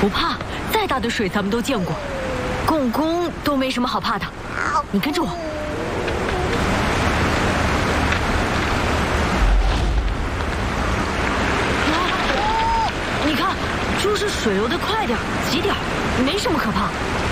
不怕，再大的水咱们都见过，共工都没什么好怕的。你跟着我。你看，就是水流得快点，急点，没什么可怕。